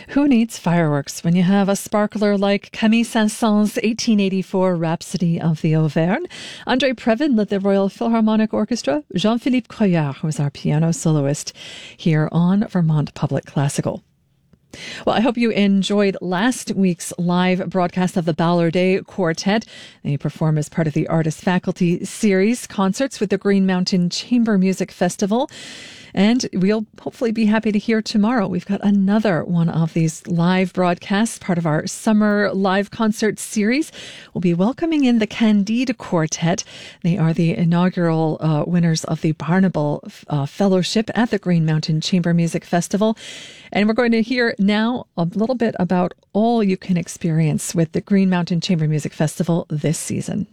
Who needs fireworks when you have a sparkler like Camille Saint-Saëns' 1884 Rhapsody of the Auvergne? André Previn led the Royal Philharmonic Orchestra. Jean-Philippe Croyard was our piano soloist here on Vermont Public Classical. Well, I hope you enjoyed last week's live broadcast of the Ballardet Quartet. They perform as part of the Artist Faculty Series concerts with the Green Mountain Chamber Music Festival. And we'll hopefully be happy to hear tomorrow. We've got another one of these live broadcasts, part of our summer live concert series. We'll be welcoming in the Candide Quartet. They are the inaugural winners of the Barnable Fellowship at the Green Mountain Chamber Music Festival. And we're going to hear now a little bit about all you can experience with the Green Mountain Chamber Music Festival this season.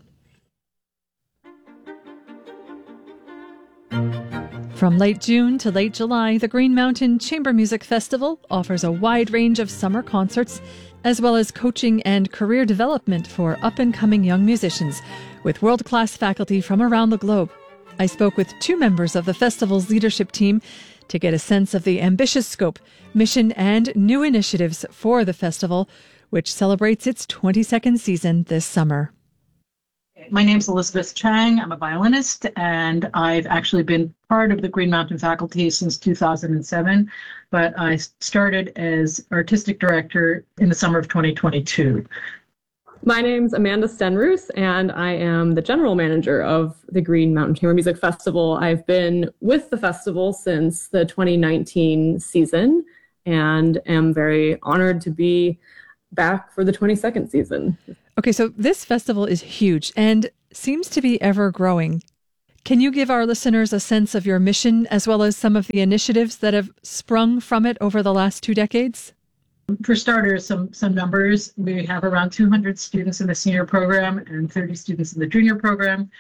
From late June to late July, the Green Mountain Chamber Music Festival offers a wide range of summer concerts, as well as coaching and career development for up-and-coming young musicians, with world-class faculty from around the globe. I spoke with two members of the festival's leadership team to get a sense of the ambitious scope, mission, and new initiatives for the festival, which celebrates its 22nd season this summer. My name's Elizabeth Chang. I'm a violinist, and I've actually been part of the Green Mountain faculty since 2007, but I started as artistic director in the summer of 2022. My name's Amanda Stenroos, and I am the general manager of the Green Mountain Chamber Music Festival. I've been with the festival since the 2019 season, and am very honored to be back for the 22nd season. Okay, so this festival is huge and seems to be ever growing. Can you give our listeners a sense of your mission as well as some of the initiatives that have sprung from it over the last 2 decades? For starters, some numbers. We have around 200 students in the senior program and 30 students in the junior program.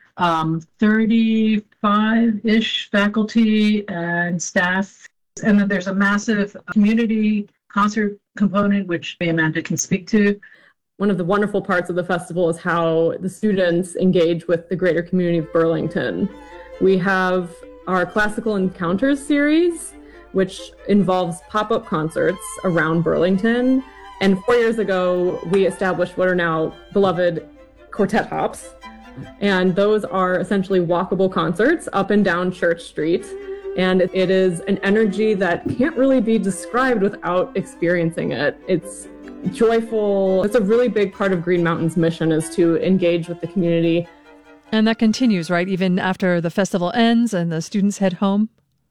35-ish faculty and staff. And then there's a massive community concert component, which Amanda can speak to. One of the wonderful parts of the festival is how the students engage with the greater community of Burlington. We have our Classical Encounters series, which involves pop-up concerts around Burlington. And 4 years ago, we established what are now beloved quartet hops. And those are essentially walkable concerts up and down Church Street. And it is an energy that can't really be described without experiencing it. It's joyful. It's a really big part of Green Mountain's mission is to engage with the community. And that continues, right? Even after the festival ends and the students head home?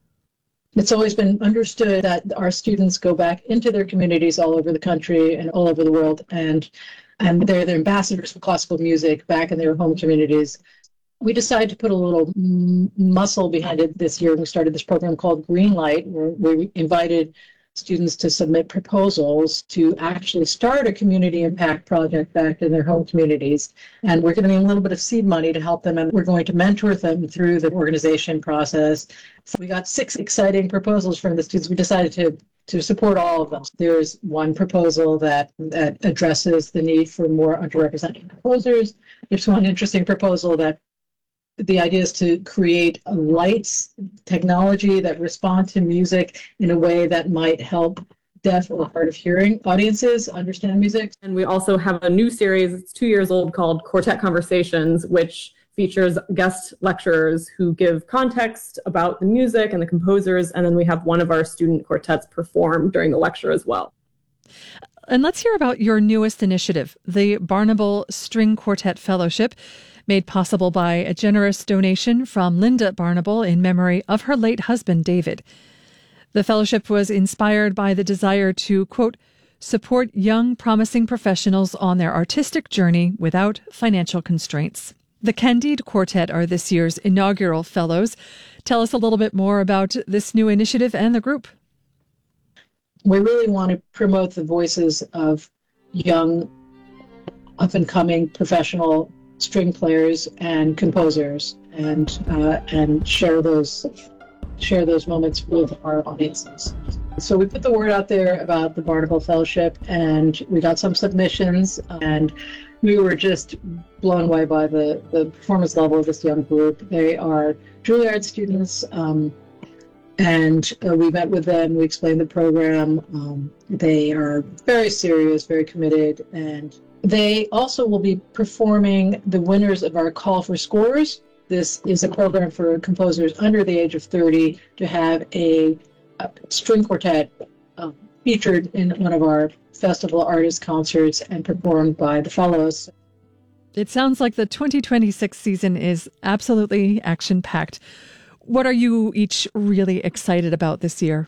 It's always been understood that our students go back into their communities all over the country and all over the world, and they're the ambassadors for classical music back in their home communities. We decided to put a little muscle behind it this year. We started this program called Greenlight, where we invited students to submit proposals to actually start a community impact project back in their home communities. And we're giving them a little bit of seed money to help them, and we're going to mentor them through the organization process. So we got 6 exciting proposals from the students. We decided to support all of them. There's one proposal that addresses the need for more underrepresented composers. There's one interesting proposal that the idea is to create a lights technology that respond to music in a way that might help deaf or hard of hearing audiences understand music. And we also have a new series, it's 2 years old, called Quartet Conversations, which features guest lecturers who give context about the music and the composers. And then we have one of our student quartets perform during the lecture as well. And let's hear about your newest initiative, the Barnable String Quartet Fellowship, made possible by a generous donation from Linda Barnable in memory of her late husband, David. The fellowship was inspired by the desire to, quote, support young, promising professionals on their artistic journey without financial constraints. The Candide Quartet are this year's inaugural fellows. Tell us a little bit more about this new initiative and the group. We really want to promote the voices of young, up-and-coming professional string players and composers, and share those moments with our audiences. So we put the word out there about the Barnable Fellowship, and we got some submissions, and we were just blown away by the performance level of this young group. They are Juilliard students, And we met with them, we explained the program. They are very serious, very committed, and they also will be performing the winners of our Call for Scores. This is a program for composers under the age of 30 to have a string quartet featured in one of our festival artist concerts and performed by the fellows. It sounds like the 2026 season is absolutely action-packed. What are you each really excited about this year?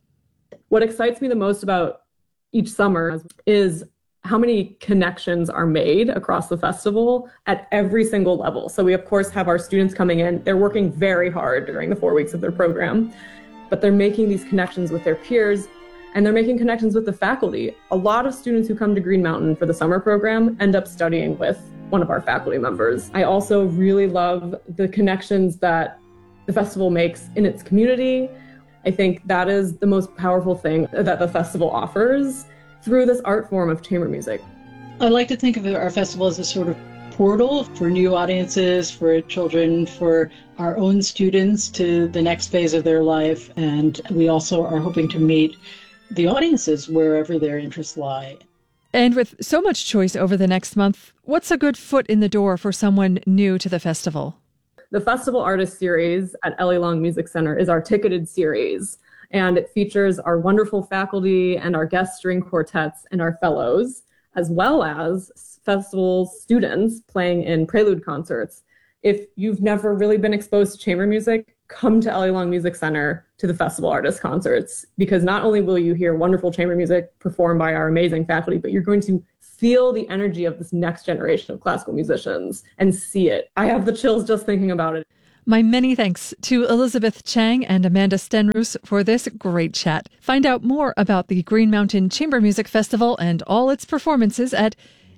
What excites me the most about each summer is how many connections are made across the festival at every single level. So we, of course, have our students coming in. They're working very hard during the 4 weeks of their program, but they're making these connections with their peers, and they're making connections with the faculty. A lot of students who come to Green Mountain for the summer program end up studying with one of our faculty members. I also really love the connections that the festival makes in its community. I think that is the most powerful thing that the festival offers through this art form of chamber music. I like to think of our festival as a sort of portal for new audiences, for children, for our own students to the next phase of their life. And we also are hoping to meet the audiences wherever their interests lie. And with so much choice over the next month, what's a good foot in the door for someone new to the festival? The Festival Artist Series at Ellie Long Music Center is our ticketed series, and it features our wonderful faculty and our guest string quartets and our fellows, as well as festival students playing in prelude concerts. If you've never really been exposed to chamber music, come to Ellie Long Music Center to the Festival Artist Concerts, because not only will you hear wonderful chamber music performed by our amazing faculty, but you're going to feel the energy of this next generation of classical musicians and see it. I have the chills just thinking about it. My many thanks to Elizabeth Chang and Amanda Stenroos for this great chat. Find out more about the Green Mountain Chamber Music Festival and all its performances at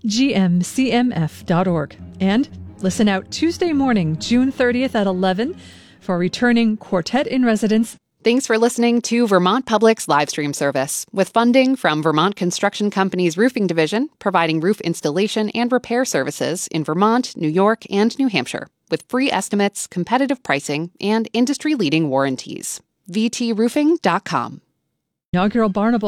gmcmf.org. And listen out Tuesday morning, June 30th at 11 for returning Quartet in Residence. Thanks for listening to Vermont Public's live stream service, with funding from Vermont Construction Company's Roofing Division, providing roof installation and repair services in Vermont, New York, and New Hampshire, with free estimates, competitive pricing, and industry-leading warranties. VTroofing.com. Inaugural Barnable